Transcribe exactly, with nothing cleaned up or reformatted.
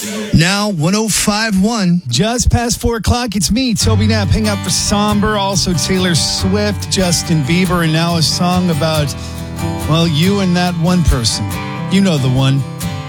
Now one oh five point one. Just past four o'clock, it's me, Toby Knapp. Hang out for Somber, also Taylor Swift, Justin Bieber, and now a song about, well, you and that one person. You know the one.